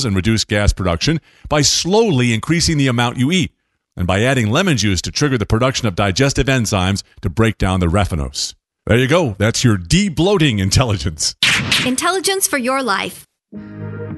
and reduce gas production by slowly increasing the amount you eat, and by adding lemon juice to trigger the production of digestive enzymes to break down the raffinose. There you go. That's your de-bloating intelligence. Intelligence for your life.